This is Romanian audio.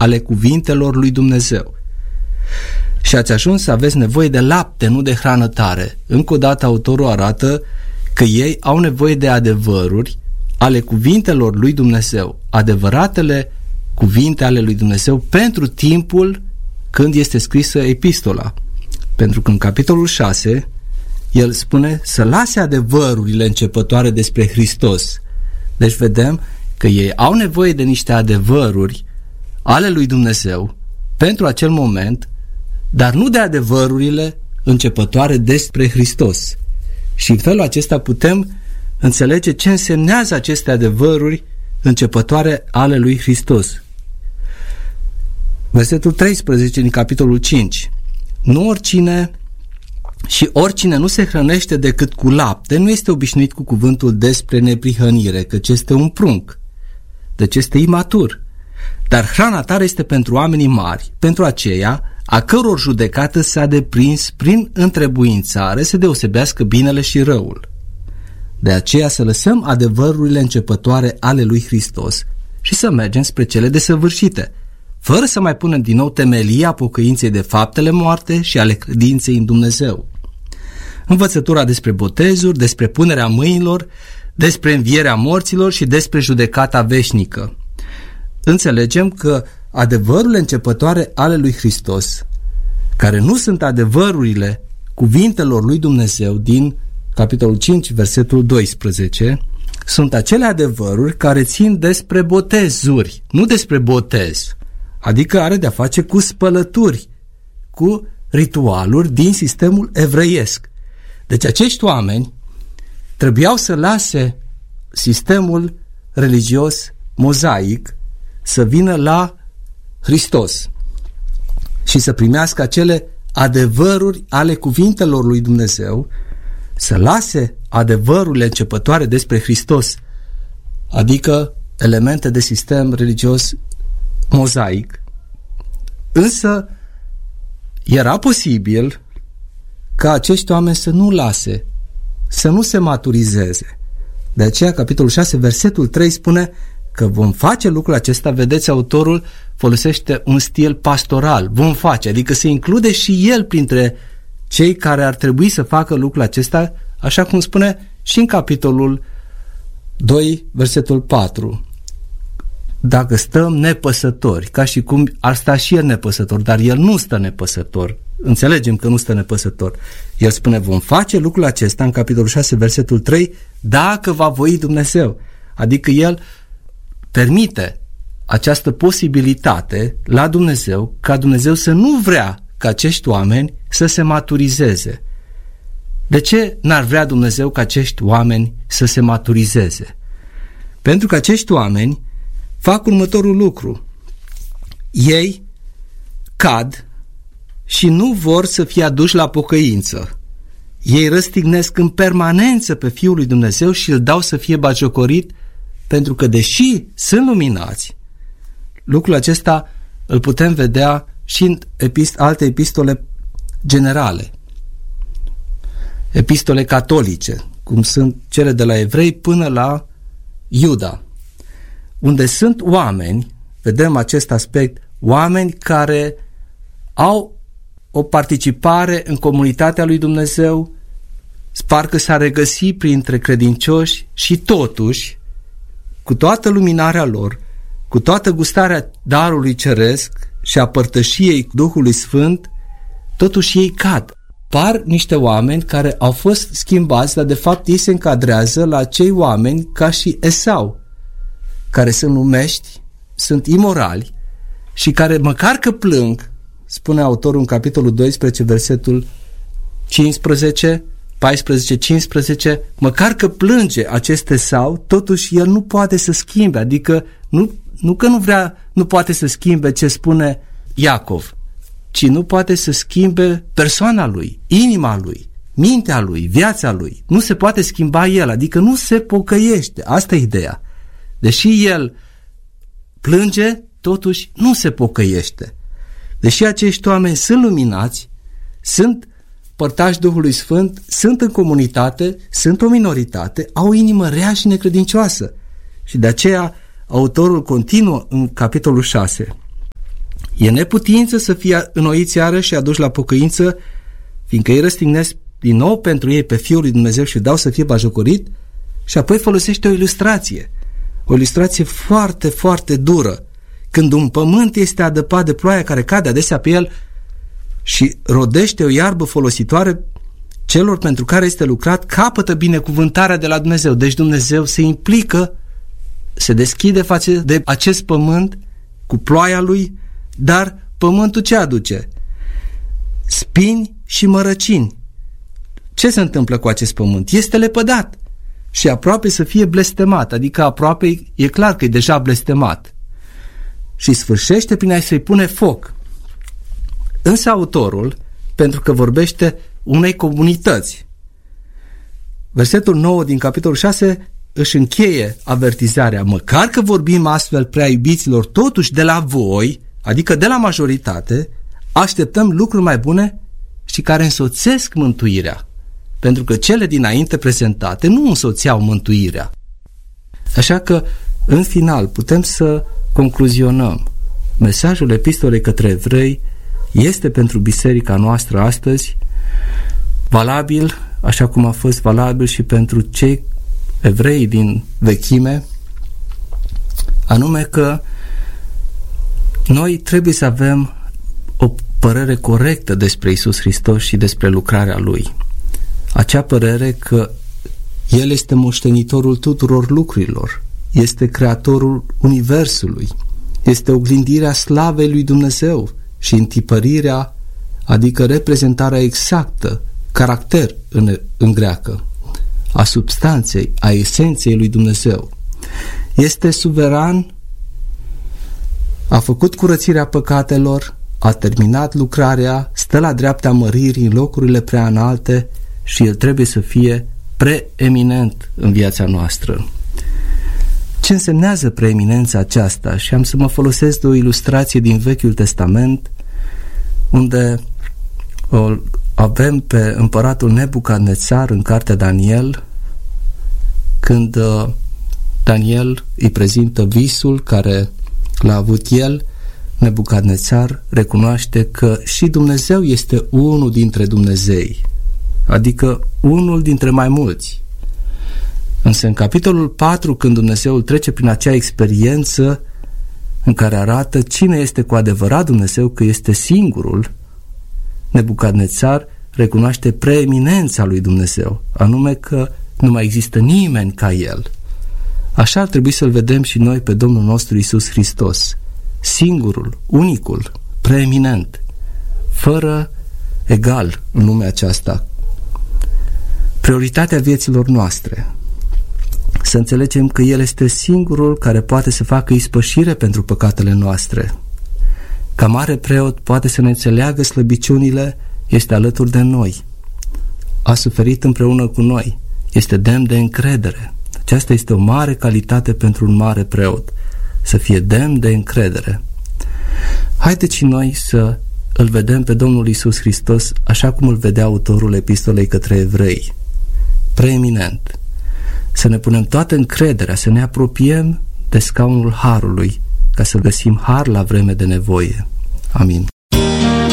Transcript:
ale cuvintelor lui Dumnezeu. Și ați ajuns să aveți nevoie de lapte, nu de hrană tare. Încă o dată autorul arată că ei au nevoie de adevăruri ale cuvintelor lui Dumnezeu, adevăratele cuvinte ale lui Dumnezeu pentru timpul când este scrisă epistola. Pentru că în capitolul 6 el spune să lase adevărurile începătoare despre Hristos. Deci vedem că ei au nevoie de niște adevăruri ale lui Dumnezeu pentru acel moment, dar nu de adevărurile începătoare despre Hristos. Și în felul acesta putem înțelege ce însemnează aceste adevăruri începătoare ale lui Hristos. Versetul 13 din capitolul 5. Nu oricine și oricine nu se hrănește decât cu lapte nu este obișnuit cu cuvântul despre neprihănire, căci este un prunc, deci este imatur. Dar hrana tare este pentru oamenii mari, pentru aceia a căror judecată s-a deprins prin întrebuințare să deosebească binele și răul. De aceea să lăsăm adevărurile începătoare ale lui Hristos și să mergem spre cele desăvârșite, fără să mai punem din nou temelia pocăinței de faptele moarte și ale credinței în Dumnezeu. Învățătura despre botezuri, despre punerea mâinilor, despre învierea morților și despre judecata veșnică. Înțelegem că adevărurile începătoare ale lui Hristos, care nu sunt adevărurile cuvintelor lui Dumnezeu din capitolul 5, versetul 12, sunt acele adevăruri care țin despre botezuri, nu despre botez, adică are de-a face cu spălături, cu ritualuri din sistemul evreiesc. Deci acești oameni trebuiau să lase sistemul religios mozaic, să vină la Hristos și să primească acele adevăruri ale cuvintelor lui Dumnezeu, să lase adevărurile începătoare despre Hristos, adică elemente de sistem religios mozaic. Însă era posibil ca acești oameni să nu lase, să nu se maturizeze. De aceea capitolul 6, versetul 3 spune că vom face lucrul acesta. Vedeți, autorul folosește un stil pastoral. Vom face, adică se include și el printre cei care ar trebui să facă lucrul acesta, așa cum spune și în capitolul 2, versetul 4. Dacă stăm nepăsători, ca și cum ar sta și el nepăsător, dar el nu stă nepăsător. Înțelegem că nu stă nepăsător. El spune, vom face lucrul acesta în capitolul 6, versetul 3, dacă va voi Dumnezeu. Adică el permite această posibilitate la Dumnezeu, ca Dumnezeu să nu vrea ca acești oameni să se maturizeze. De ce n-ar vrea Dumnezeu ca acești oameni să se maturizeze? Pentru că acești oameni fac următorul lucru. Ei cad și nu vor să fie aduși la pocăință. Ei răstignesc în permanență pe Fiul lui Dumnezeu și îl dau să fie batjocorit, pentru că deși sunt luminați, lucrul acesta îl putem vedea și în alte epistole generale, epistole catolice, cum sunt cele de la evrei până la Iuda, unde sunt oameni, vedem acest aspect, oameni care au o participare în comunitatea lui Dumnezeu, parcă s-a regăsit printre credincioși și totuși, cu toată luminarea lor, cu toată gustarea darului ceresc și a părtășiei Duhului Sfânt, totuși ei cad. Par niște oameni care au fost schimbați, dar de fapt ei se încadrează la cei oameni ca și Esau, care sunt lumești, sunt imorali și care măcar că plâng, spune autorul în capitolul 12, versetul 15, 14-15, măcar că plânge acest Esau, totuși el nu poate să schimbe, adică nu că nu vrea, nu poate să schimbe ce spune Iacov, ci nu poate să schimbe persoana lui, inima lui, mintea lui, viața lui. Nu se poate schimba el, adică nu se pocăiește. Asta e ideea. Deși el plânge, totuși nu se pocăiește. Deși acești oameni sunt luminați, sunt părtași Duhului Sfânt, sunt în comunitate, sunt o minoritate, au o inimă rea și necredincioasă. Și de aceea autorul continuă în capitolul 6. E neputință să fie înnoiți iarăși și aduși la pocăință, fiindcă ei răstignesc din nou pentru ei pe Fiul lui Dumnezeu și dau să fie bajocorit, și apoi folosește o ilustrație foarte, foarte dură. Când un pământ este adăpat de ploaia care cade adesea pe el și rodește o iarbă folositoare, celor pentru care este lucrat capătă binecuvântarea de la Dumnezeu. Deci Dumnezeu se implică, se deschide față de acest pământ cu ploaia lui, dar pământul ce aduce? Spini și mărăcini. Ce se întâmplă cu acest pământ? Este lepădat și aproape să fie blestemat, adică aproape e clar că e deja blestemat. Și sfârșește prin a-i pune foc. Însă autorul, pentru că vorbește unei comunități, versetul 9 din capitolul 6 își încheie avertizarea: măcar că vorbim astfel, prea iubiților, totuși de la voi, adică de la majoritate, așteptăm lucruri mai bune și care însoțesc mântuirea, pentru că cele dinainte prezentate nu însoțeau mântuirea. Așa că, în final, putem să concluzionăm: mesajul epistolei către evrei este pentru biserica noastră astăzi valabil, așa cum a fost valabil și pentru cei evrei din vechime, anume că noi trebuie să avem o părere corectă despre Iisus Hristos și despre lucrarea Lui. Acea părere că El este moștenitorul tuturor lucrurilor, este creatorul universului, este oglindirea slavei lui Dumnezeu și întipărirea, adică reprezentarea exactă, caracter în greacă, a substanței, a esenței lui Dumnezeu. Este suveran, a făcut curățirea păcatelor, a terminat lucrarea, stă la dreapta măririi în locurile prea înalte și El trebuie să fie preeminent în viața noastră. Ce însemnează preeminența aceasta? Și am să mă folosesc de o ilustrație din Vechiul Testament, unde avem pe împăratul Nebucadnețar în cartea Daniel, când Daniel îi prezintă visul care l-a avut el. Nebucadnețar recunoaște că și Dumnezeu este unul dintre Dumnezei, adică unul dintre mai mulți. Însă în capitolul 4, când Dumnezeu trece prin acea experiență în care arată cine este cu adevărat Dumnezeu, că este singurul, Nebucadnețar recunoaște preeminența lui Dumnezeu, anume că nu mai există nimeni ca El. Așa ar trebui să-L vedem și noi pe Domnul nostru Iisus Hristos, singurul, unicul, preeminent, fără egal în lumea aceasta. Prioritatea vieților noastre, să înțelegem că El este singurul care poate să facă ispășire pentru păcatele noastre. Ca mare preot poate să ne înțeleagă slăbiciunile, este alături de noi, a suferit împreună cu noi, este demn de încredere. Aceasta este o mare calitate pentru un mare preot, să fie demn de încredere. Haideți și noi să îl vedem pe Domnul Iisus Hristos așa cum îl vedea autorul epistolei către evrei, preeminent. Să ne punem toată încrederea, să ne apropiem de scaunul harului, ca să găsim har la vreme de nevoie. Amin.